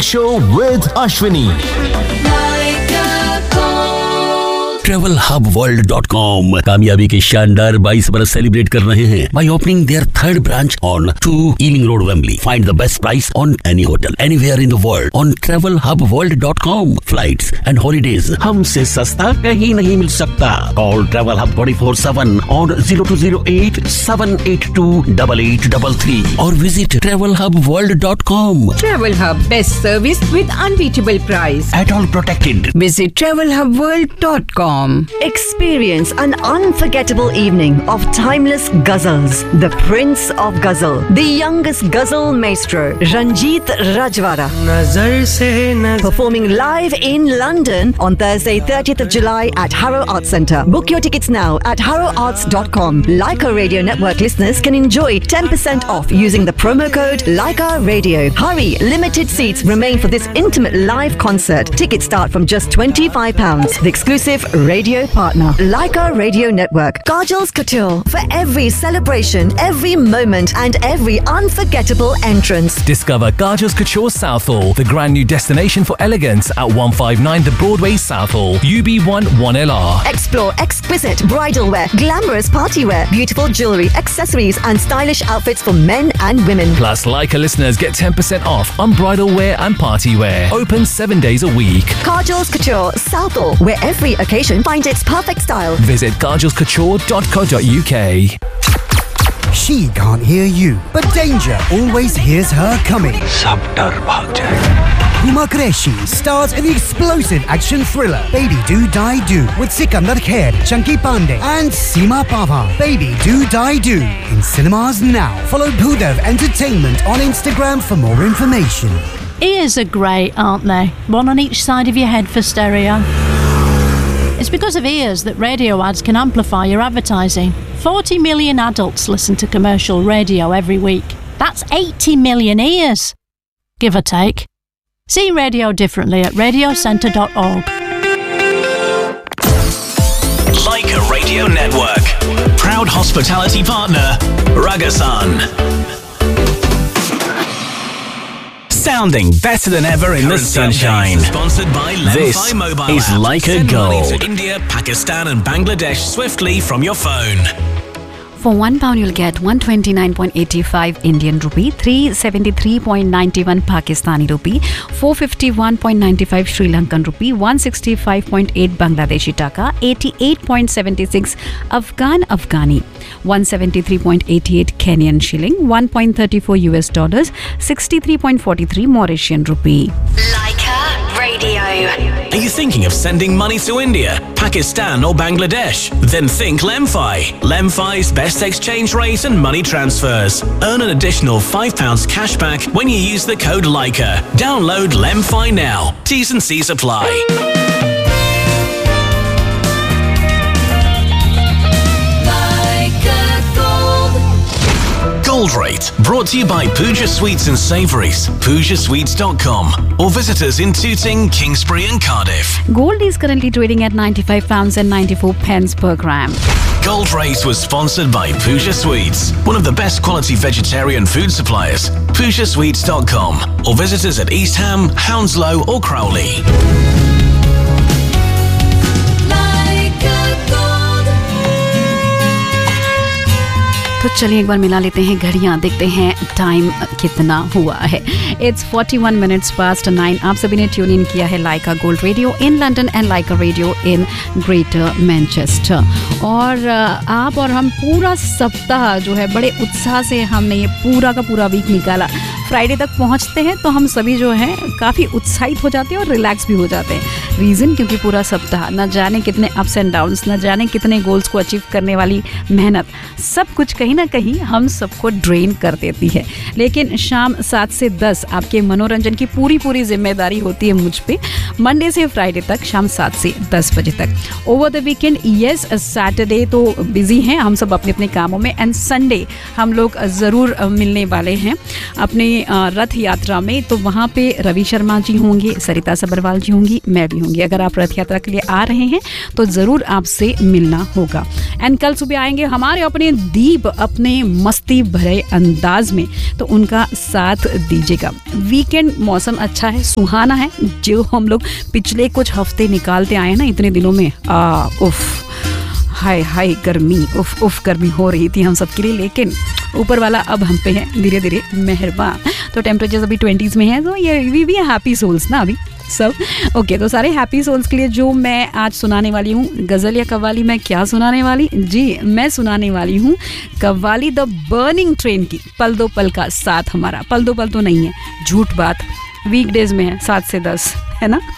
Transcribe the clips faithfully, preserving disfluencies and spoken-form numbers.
Show with Ashwini. Travel hub world dot com कामयाबी के शानदार बाईस बरस सेलिब्रेट कर रहे हैं by opening their third branch on two Ealing Road, Wembley. Find the best price on any hotel anywhere in the world on travel hub world dot com. Flights and holidays हमसे सस्ता कहीं नहीं मिल सकता। Call Travel Hub twenty-four seven on zero two zero eight seven eight two eight eight three three or visit travel hub world dot com. Travel Hub, best service with unbeatable price. At all protected. Visit travel hub world dot com. Experience an unforgettable evening of timeless ghazals. The Prince of Ghazal, the youngest ghazal maestro, Ranjit Rajwara, performing live in London on Thursday, thirtieth of July at Harrow Arts Centre. Book your tickets now at harrow arts dot com. Leica Radio Network listeners can enjoy ten percent off using the promo code Leica Radio. Hurry, limited seats remain for this intimate live concert. Tickets start from just twenty-five pounds. The exclusive radio partner, Leica Radio Network. Kajal's Couture, for every celebration, every moment and every unforgettable entrance. Discover Kajal's Couture Southall, the grand new destination for elegance at one fifty-nine The Broadway, Southall, U B one one L R. Explore exquisite bridal wear, glamorous party wear, beautiful jewellery, accessories and stylish outfits for men and women. Plus, Leica listeners get ten percent off on bridal wear and party wear. Open seven days a week. Kajal's Couture Southall, where every occasion finds its perfect style. Visit kajals couture dot co dot U K. She can't hear you, but danger always hears her coming. सब डर भाग जाएगा। Huma Qureshi stars in the explosive action thriller Baby Do Die Do with Sikandar Kher, Chunky Pandey and Seema Pava. Baby Do Die Do in cinemas now. Follow Bhudev Entertainment on Instagram for more information. Ears are great, aren't they? One on each side of your head for stereo. It's because of ears that radio ads can amplify your advertising. forty million adults listen to commercial radio every week. That's eighty million ears, give or take. See radio differently at radio centre dot org. Leica Radio Network. Proud hospitality partner, Ragasan. Sounding better than ever in the sunshine. Sponsored by This Lemfi Mobile is app. Leica Send money Gold. to India, Pakistan and Bangladesh swiftly from your phone. For one pound, you'll get one twenty-nine point eight five Indian rupee, three seventy-three point nine one Pakistani rupee, four fifty-one point nine five Sri Lankan rupee, one sixty-five point eight Bangladeshi taka, eighty-eight point seven six Afghan Afghani, one seventy-three point eight eight Kenyan shilling, one point three four U S dollars, sixty-three point four three Mauritian rupee. Leica Radio. Are you thinking of sending money to India, Pakistan or Bangladesh? Then think Lemfi. Lemfi's best exchange rate and money transfers. Earn an additional five pounds cash back when you use the code Leica. Download Lemfi now. T's and C's apply. Gold Rate, brought to you by Pooja Sweets and Savouries, pooja sweets dot com, or visit us in Tooting, Kingsbury and Cardiff. Gold is currently trading at ninety-five pounds and ninety-four pence per gram. Gold Rate was sponsored by Pooja Sweets, one of the best quality vegetarian food suppliers, pooja sweets dot com, or visit us at East Ham, Hounslow or Crowley. तो चलिए एक बार मिला लेते हैं घड़ियां, देखते हैं time कितना हुआ है। इट्स इकतालीस मिनट्स पास्ट नाइन। आप सभी ने ट्यून इन किया है लाइका gold radio in London and Lyca radio in greater Manchester. और आप और हम पूरा सप्ताह जो है बड़े उत्साह से हमने ये पूरा का पूरा वीक निकाला। फ्राइडे तक पहुंचते हैं तो हम सभी जो हैं काफ़ी उत्साहित हो जाते हैं और रिलैक्स भी हो जाते हैं। रीज़न क्योंकि पूरा सप्ताह न जाने कितने अप्स एंड डाउन्स, न जाने कितने गोल्स को अचीव करने वाली मेहनत, सब कुछ कहीं ना कहीं हम सबको ड्रेन कर देती है। लेकिन शाम सात से दस आपके मनोरंजन की पूरी पूरी जिम्मेदारी होती है मुझ पे, मंडे से फ्राइडे तक शाम सात से दस बजे तक। Over the weekend yes Saturday तो बिजी हैं हम सब अपने अपने कामों में, एंड संडे हम लोग ज़रूर मिलने वाले हैं अपने रथ यात्रा में। तो वहाँ पे रवि शर्मा जी होंगे, सरिता सबरवाल जी होंगी, मैं भी मानूंगी। अगर आप रथ यात्रा के लिए आ रहे हैं तो ज़रूर आपसे मिलना होगा। एंड कल सुबह आएंगे हमारे अपने दीप अपने मस्ती भरे अंदाज में, तो उनका साथ दीजिएगा। वीकेंड मौसम अच्छा है, सुहाना है, जो हम लोग पिछले कुछ हफ्ते निकालते आए हैं ना इतने दिनों में। आ उफ हाय हाय गर्मी, उफ उफ गर्मी हो रही थी हम सबके लिए, लेकिन ऊपर वाला अब हम पे है धीरे धीरे मेहरबान। तो टेम्परेचर अभी ट्वेंटीज़ में है, तो ये वी भी हैप्पी सोल्स ना अभी सब। ओके, तो सारे हैप्पी सोल्स के लिए जो मैं आज सुनाने वाली हूँ गज़ल या कव्वाली, मैं क्या सुनाने वाली जी मैं सुनाने वाली हूँ कव्वाली द बर्निंग ट्रेन की। पल दो पल का साथ हमारा, पल दो पल तो नहीं है, झूठ बात, वीकडेज में है सात से दस, है ना।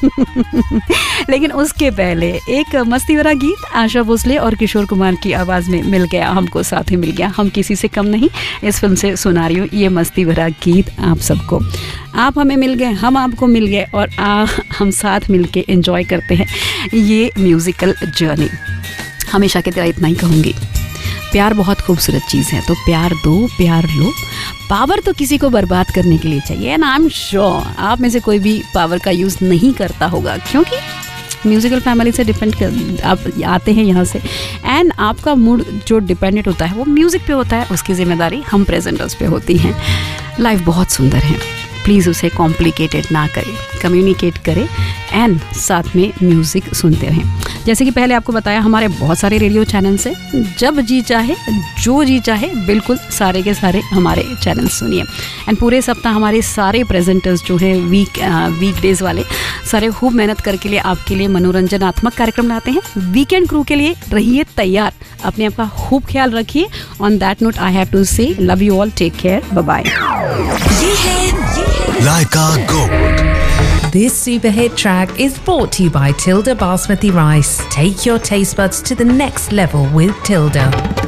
लेकिन उसके पहले एक मस्ती भरा गीत आशा भोसले और किशोर कुमार की आवाज़ में, मिल गया हमको साथ ही मिल गया, हम किसी से कम नहीं, इस फिल्म से सुना रही हूँ ये मस्ती भरा गीत आप सबको। आप हमें मिल गए, हम आपको मिल गए, और आ, हम साथ मिल के एंजॉय करते हैं ये म्यूज़िकल जर्नी। हमेशा की तरह इतना ही कहूँगी, प्यार बहुत खूबसूरत चीज़ है, तो प्यार दो प्यार लो। पावर तो किसी को बर्बाद करने के लिए चाहिए, एंड आई एम श्योर आप में से कोई भी पावर का यूज़ नहीं करता होगा, क्योंकि म्यूज़िकल फैमिली से डिपेंड कर आप आते हैं यहाँ से, एंड आपका मूड जो डिपेंडेंट होता है वो म्यूज़िक पे होता है, उसकी जिम्मेदारी हम प्रेजेंटर्स पे होती हैं। लाइफ बहुत सुंदर है, प्लीज़ उसे कॉम्प्लिकेटेड ना करें, कम्युनिकेट करें एंड साथ में म्यूज़िक सुनते रहें। जैसे कि पहले आपको बताया हमारे बहुत सारे रेडियो चैनल्स हैं, जब जी चाहे जो जी चाहे बिल्कुल सारे के सारे हमारे चैनल्स सुनिए। एंड पूरे सप्ताह हमारे सारे प्रेजेंटर्स जो हैं वीक वीक डेज़ वाले सारे खूब मेहनत करके लिए आपके लिए मनोरंजनात्मक कार्यक्रम लाते हैं। वीकेंड क्रू के लिए रहिए तैयार, अपने आप का खूब ख्याल रखिए। On that note I have to से love you all, take care, bye bye. ये है लाइका gold. This super hit track is brought to you by Tilda Basmati Rice. Take your taste buds to the next level with Tilda.